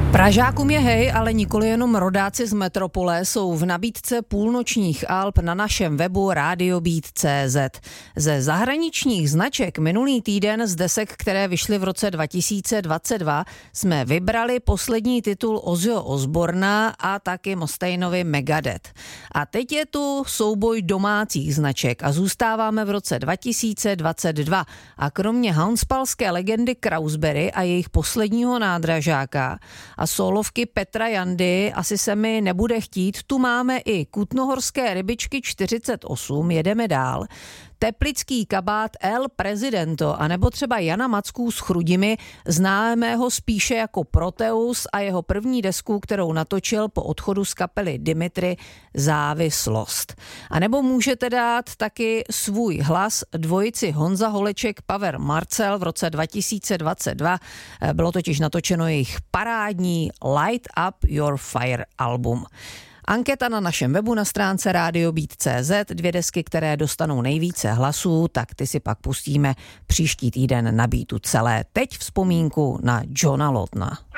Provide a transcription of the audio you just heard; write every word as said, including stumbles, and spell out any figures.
Pražákům je hej, ale nikoli jenom rodáci z metropole jsou v nabídce půlnočních alb na našem webu radio beat tečka cé zet. Ze zahraničních značek minulý týden z desek, které vyšly v roce dva tisíce dvacet dva, jsme vybrali poslední titul Ozzyho Osbourna a taky Mustaineovi Megadeth. A teď je tu souboj domácích značek a zůstáváme v roce dva tisíce dvacet dva. A kromě houndspalské legendy Krausberry a jejich posledního nádražáka a solovky Petra Jandy asi se mi nebude chtít, tu máme i Kutnohorské rybičky čtyřicet osm, jedeme dál, teplický kabát El Presidento a nebo třeba Jana Macku s Chrudimi, známého spíše jako Proteus, a jeho první desku, kterou natočil po odchodu z kapely Dimitri, Závislost. A nebo můžete dát taky svůj hlas dvojici Honza Holeček Pavel Marcel v roce dva tisíce dvacet dva. Bylo totiž natočeno jejich parádní Light Up Your Fire album. Anketa na našem webu na stránce radio beat tečka cé zet, dvě desky, které dostanou nejvíce hlasů, tak ty si pak pustíme příští týden na Beatu celé. Teď vzpomínku na Johna Lawtona.